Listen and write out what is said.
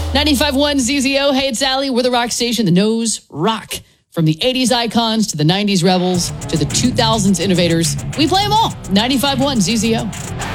95.1 ZZO. Hey, it's Allie. We're the rock station that knows rock. From the 80s icons to the 90s rebels to the 2000s innovators, we play them all. 95.1 ZZO.